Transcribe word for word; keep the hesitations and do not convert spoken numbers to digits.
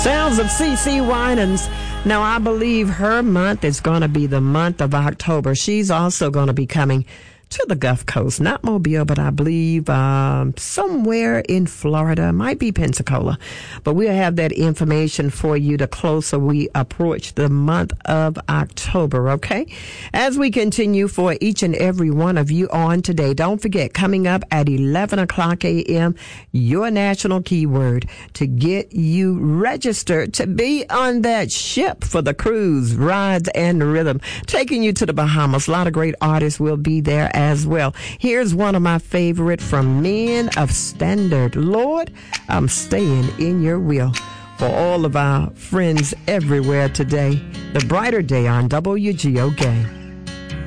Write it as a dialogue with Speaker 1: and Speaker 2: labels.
Speaker 1: Sounds of C C Winans. Now, I believe her month is going to be the month of October. She's also going to be coming to the Gulf Coast, not Mobile, but I believe um, somewhere in Florida. It might be Pensacola. But we'll have that information for you the closer we approach the month of October, okay? As we continue for each and every one of you on today, don't forget, coming up at eleven o'clock a.m., your national keyword to get you registered to be on that ship for the cruise, rides, and rhythm, taking you to the Bahamas. A lot of great artists will be there as well. Here's one of my favorite from Men of Standard. Lord, I'm staying in your will. For all of our friends everywhere today, the brighter day on W G O Gang.